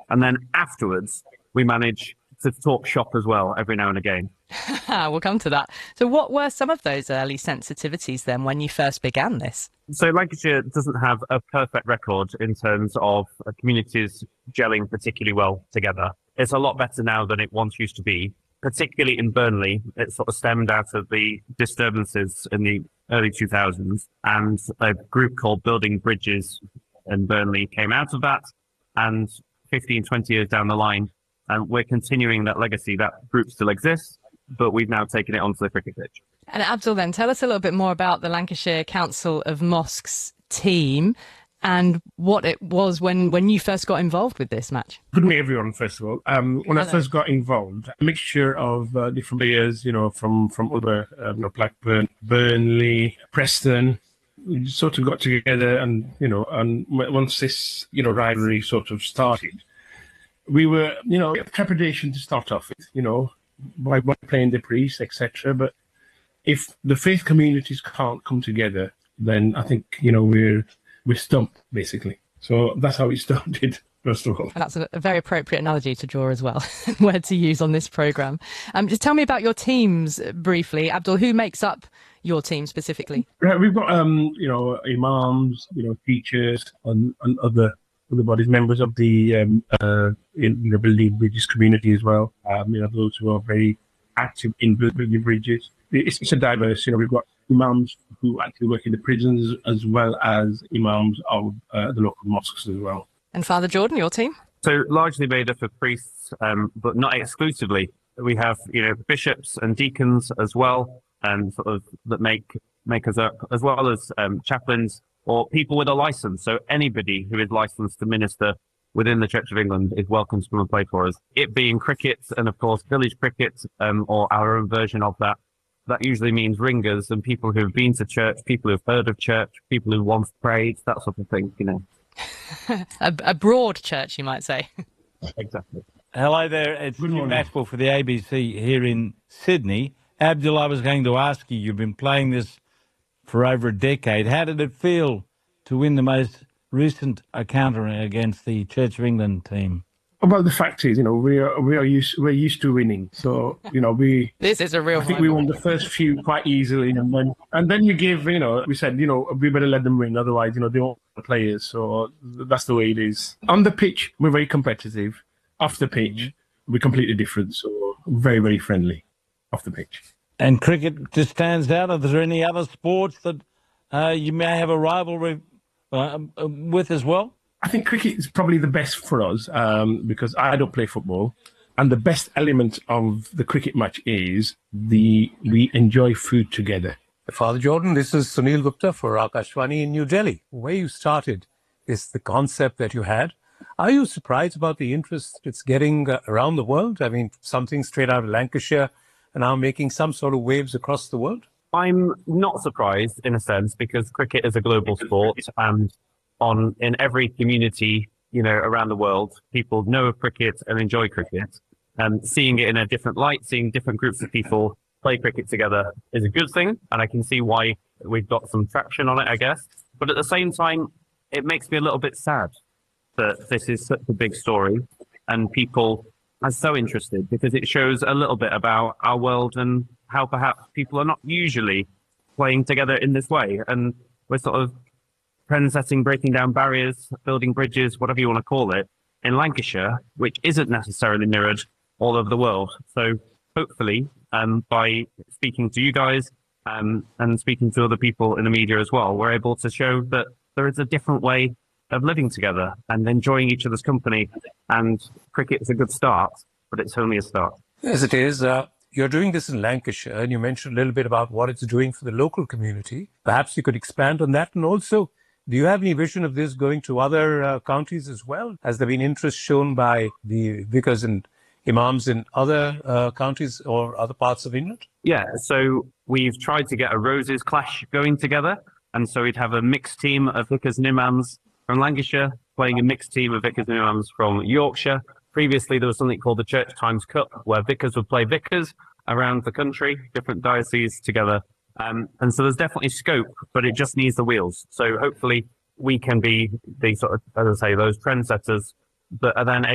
And then afterwards, we manage to talk shop as well every now and again. We'll come to that. So what were some of those early sensitivities then when you first began this? So Lancashire doesn't have a perfect record in terms of communities gelling particularly well together. It's a lot better now than it once used to be, particularly in Burnley. It sort of stemmed out of the disturbances in the early 2000s, and a group called Building Bridges in Burnley came out of that. And 15, 20 years down the line, and we're continuing that legacy. That group still exists, but we've now taken it onto the cricket pitch. And Abdul, then tell us a little bit more about the Lancashire Council of Mosques team and what it was when you first got involved with this match. Good morning, everyone, first of all. When I first got involved, a mixture of different players, from other, Blackburn, Burnley, Preston. We sort of got together and once this, rivalry sort of started, we were, trepidation to start off with, by playing the priest, etc. But if the faith communities can't come together, then I think, we're stumped, basically. So that's how it started, first of all. And that's a very appropriate analogy to draw as well, word to use on this programme. Just tell me about your teams briefly. Abdul, who makes up your team specifically? Right, we've got, imams, teachers and other bodies, members of the Building Bridges community as well. Those who are very active in building bridges. It's a diverse, we've got imams who actually work in the prisons as well as imams of the local mosques as well. And Father Jordan, your team? So largely made up of priests, but not exclusively. We have, bishops and deacons as well, and sort of that make us up, as well as chaplains or people with a license. So anybody who is licensed to minister within the Church of England is welcome to come and play for us. It being cricket and, of course, village cricket, or our own version of that. That usually means ringers and people who've been to church, people who've heard of church, people who once prayed, that sort of thing, a broad church, you might say. Exactly. Hello there, it's Jim Maxwell for the ABC here in Sydney. Abdul, I was going to ask you, you've been playing this for over a decade. How did it feel to win the most recent encounter against the Church of England team? Well, the fact is, we're used to winning. So, this is a real. I think we won the first few quite easily, and then you give, we said, we better let them win, otherwise, they won't players. So that's the way it is. On the pitch, we're very competitive. Off the pitch, we're completely different. So very, very friendly off the pitch. And cricket just stands out. Are there any other sports that you may have a rivalry with as well? I think cricket is probably the best for us because I don't play football. And the best element of the cricket match is we enjoy food together. Father Jordan, this is Sunil Gupta for Akashvani in New Delhi. Where you started is the concept that you had. Are you surprised about the interest it's getting around the world? I mean, something straight out of Lancashire and now making some sort of waves across the world? I'm not surprised in a sense because cricket is a global sport, and in every community, around the world, people know of cricket and enjoy cricket. And seeing it in a different light, seeing different groups of people play cricket together is a good thing. And I can see why we've got some traction on it, I guess. But at the same time, it makes me a little bit sad that this is such a big story and people are so interested, because it shows a little bit about our world and how perhaps people are not usually playing together in this way. And we're sort of trend-setting, breaking down barriers, building bridges, whatever you want to call it, in Lancashire, which isn't necessarily mirrored all over the world. So hopefully, by speaking to you guys and speaking to other people in the media as well, we're able to show that there is a different way of living together and enjoying each other's company. And cricket is a good start, but it's only a start. Yes, it is. You're doing this in Lancashire, and you mentioned a little bit about what it's doing for the local community. Perhaps you could expand on that. And also, do you have any vision of this going to other counties as well? Has there been interest shown by the vicars and imams in other counties or other parts of England? Yeah, so we've tried to get a Roses clash going together. And so we'd have a mixed team of vicars and imams from Lancashire playing a mixed team of vicars and imams from Yorkshire. Previously, there was something called the Church Times Cup, where vicars would play vicars around the country, different dioceses together. And so there's definitely scope, but it just needs the wheels. So hopefully we can be the sort of, as I say, those trendsetters that are then